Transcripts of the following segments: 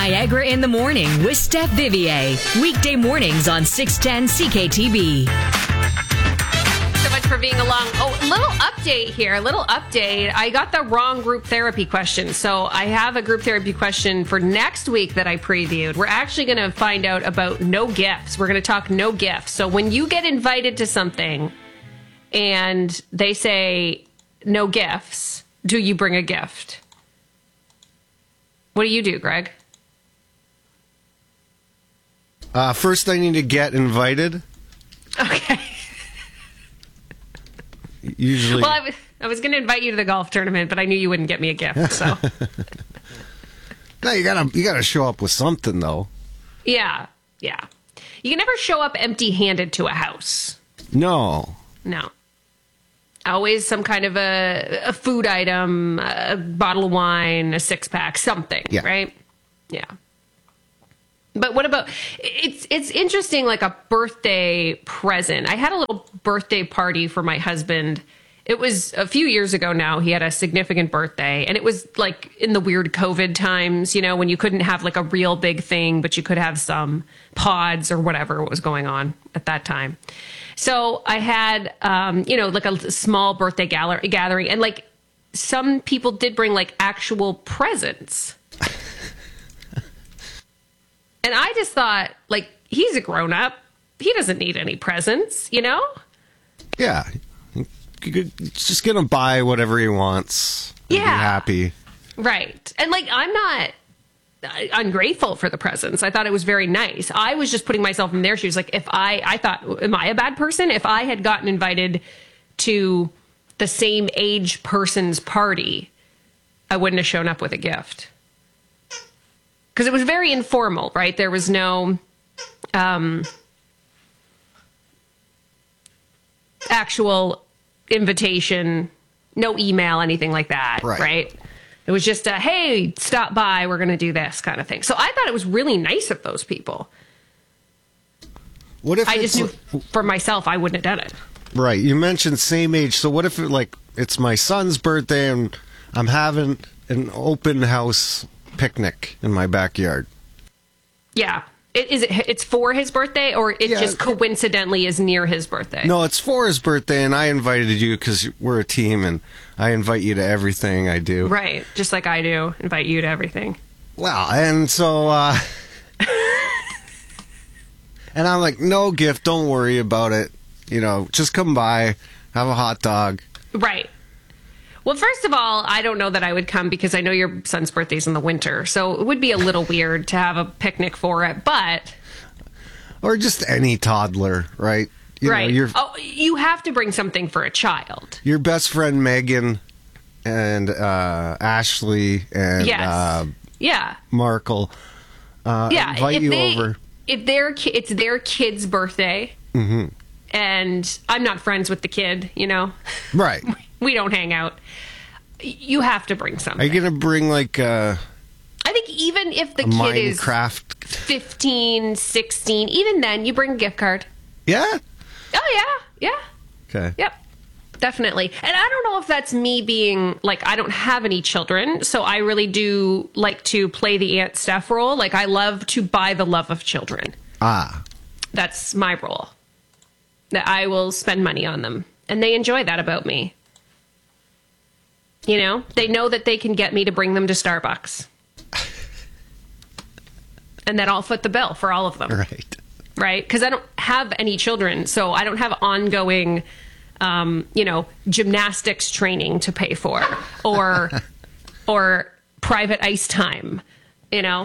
Niagara in the Morning with Steph Vivier. Weekday mornings on 610 CKTB. So much for being along. Oh, a little update here. A little update. I got the wrong group therapy question. So I have a group therapy question for next week that I previewed. We're actually going to find out about no gifts. We're going to talk no gifts. So when you get invited to something and they say no gifts, do you bring a gift? What do you do, Greg? First, I need to get invited. Okay. Usually. Well, I was going to invite you to the golf tournament, but I knew you wouldn't get me a gift. So. No, you gotta show up with something, though. Yeah. You can never show up empty-handed to a house. No. Always some kind of a food item, a bottle of wine, a six-pack, something, right? Yeah. But what about, it's interesting, like a birthday present. I had a little birthday party for my husband. It was a few years ago now. He had a significant birthday, and it was like in the weird COVID times, you know, when you couldn't have like a real big thing, but you could have some pods or whatever was going on at that time. So I had, like a small birthday gathering, and like some people did bring like actual presents. And I just thought, like, he's a grown up. He doesn't need any presents, you know? Yeah. He's just going to buy whatever he wants. And be happy. Right. And, like, I'm not ungrateful for the presents. I thought it was very nice. I was just putting myself in their shoes. Like, if I thought, am I a bad person? If I had gotten invited to the same age person's party, I wouldn't have shown up with a gift. Because it was very informal, right? There was no actual invitation, no email, anything like that, right? It was just a, hey, stop by, we're going to do this kind of thing. So I thought it was really nice of those people. What if I just knew for myself I wouldn't have done it. Right. You mentioned same age. So what if it's my son's birthday and I'm having an open house picnic in my backyard? Yeah. It's for his birthday, or it just coincidentally is near his birthday? No, it's for his birthday, and I invited you because we're a team, and I invite you to everything I do. Right, just like I do, invite you to everything. Well, and so, and I'm like, no gift, don't worry about it. You know, just come by, have a hot dog. Right. Well, first of all, I don't know that I would come because I know your son's birthday's in the winter. So it would be a little weird to have a picnic for it, but... Or just any toddler, right? You know, you have to bring something for a child. Your best friend, Megan, and Ashley, and Markle invite you over. If it's their kid's birthday, and I'm not friends with the kid, you know? Right. We don't hang out. You have to bring something. Are you going to bring I think even if the kid is 15, 16, even then you bring a gift card. Yeah? Oh, yeah. Okay. Yep. Definitely. And I don't know if that's me being, like, I don't have any children, so I really do like to play the Aunt Steph role. Like, I love to buy the love of children. That's my role. That I will spend money on them. And they enjoy that about me. You know, they know that they can get me to bring them to Starbucks. And then I'll foot the bill for all of them. Right? Because I don't have any children, so I don't have ongoing, gymnastics training to pay for or private ice time, you know,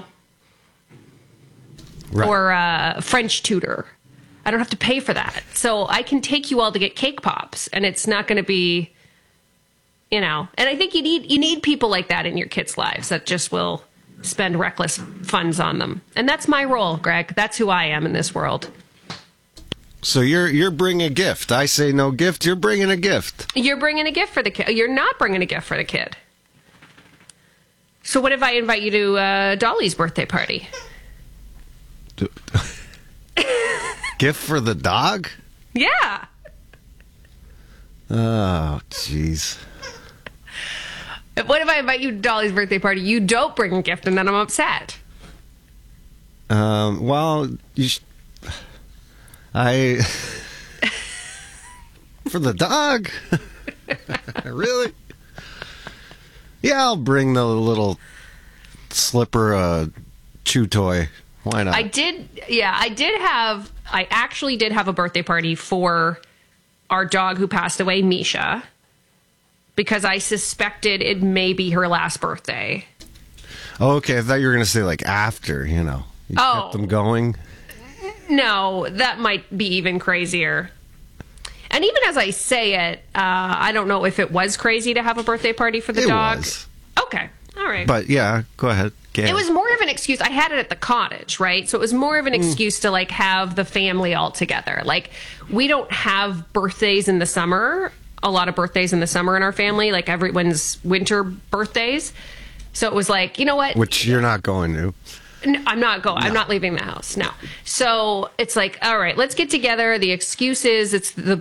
or French tutor. I don't have to pay for that. So I can take you all to get cake pops, and it's not going to be... You know, and I think you need people like that in your kids' lives that just will spend reckless funds on them. And that's my role, Greg. That's who I am in this world. So you're bringing a gift. I say no gift. You're bringing a gift. You're bringing a gift for the kid. You're not bringing a gift for the kid. So what if I invite you to Dolly's birthday party? Gift for the dog? Yeah. Oh, jeez. What if I invite you to Dolly's birthday party? You don't bring a gift, and then I'm upset. Well, I for the dog. Really? Yeah, I'll bring the little slipper chew toy. Why not? I actually did have a birthday party for our dog who passed away, Misha, because I suspected it may be her last birthday. Oh, okay. I thought you were going to say like after, you kept them going. No, that might be even crazier. And even as I say it, I don't know if it was crazy to have a birthday party for the dog. It was. Okay. All right. But yeah, go ahead. It was more of an excuse. I had it at the cottage, right? So it was more of an excuse to like have the family all together. Like we don't have birthdays in the summer, a lot of birthdays in the summer in our family, like everyone's winter birthdays. So it was like, you know what? Which you're not going to. No, I'm not going. No. I'm not leaving the house. No. So it's like, all right, let's get together. The excuse is it's the